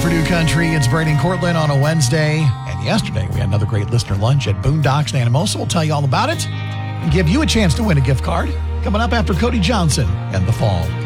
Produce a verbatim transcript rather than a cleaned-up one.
for New Country. It's Brady and Cortland on a Wednesday. And yesterday, we had another great listener lunch at Boondocks in Anamosa. We'll tell you all about it and give you a chance to win a gift card coming up after Cody Johnson and The Fall.